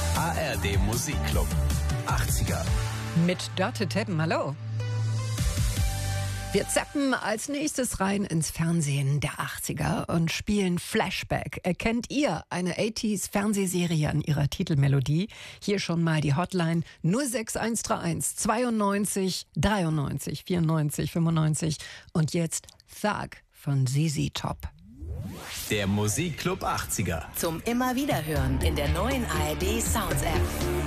ARD Musikclub 80er. Mit Dörte Teppen, hallo. Wir zappen als nächstes rein ins Fernsehen der 80er und spielen Flashback. Erkennt ihr eine 80s Fernsehserie an ihrer Titelmelodie? Hier schon mal die Hotline 06131 92 93 94 95 und jetzt Thug von ZZ Top. Der Musikclub 80er. Zum immer wieder hören in der neuen ARD Sounds App.